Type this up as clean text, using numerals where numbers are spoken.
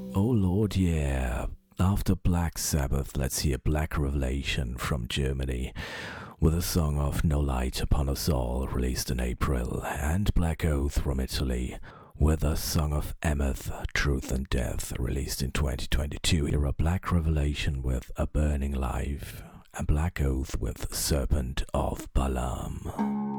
Oh Lord, yeah. After Black Sabbath, let's hear Black Revelation from Germany with a song of No Light Upon Us All released in April, and Black Oath from Italy with a song of Emeth, Truth and Death released in 2022. Here are Black Revelation with A Burning Life and Black Oath with Serpent of Balaam.